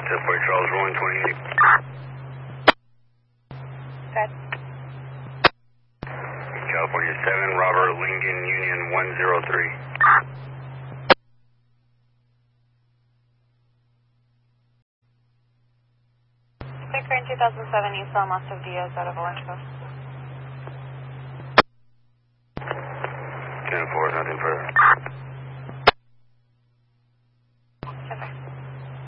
Fort Charles, rolling 28. Good. California 7, Robert Lincoln Union 103. Baker in 2007, you saw Master Diaz out of Orange Coast. 10-4, nothing further.